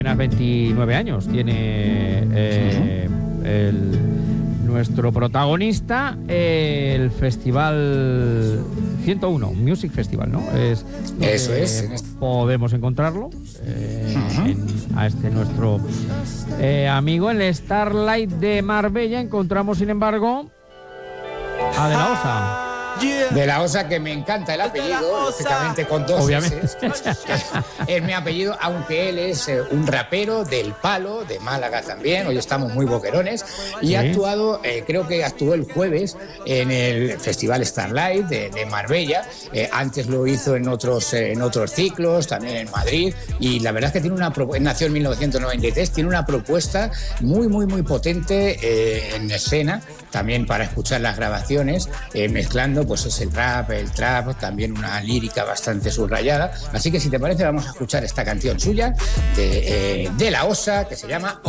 Apenas 29 años tiene nuestro protagonista, el Festival 101, Music Festival, ¿no? Eso es. Podemos encontrarlo a nuestro amigo en el Starlight de Marbella. Encontramos, sin embargo, a De La Osa. De La Osa, que me encanta el apellido, lógicamente con dos Obviamente. es mi apellido, aunque él es un rapero del Palo, de Málaga también. Hoy estamos muy boquerones. Y ha actuado, creo que actuó el jueves en el Festival Starlight de Marbella. Antes lo hizo en otros ciclos, también en Madrid. Y la verdad es que tiene nació en 1993, tiene una propuesta muy, muy, muy potente en escena, también para escuchar las grabaciones, mezclando pues es el rap, el trap, también una lírica bastante subrayada. Así que si te parece vamos a escuchar esta canción suya de La Osa, que se llama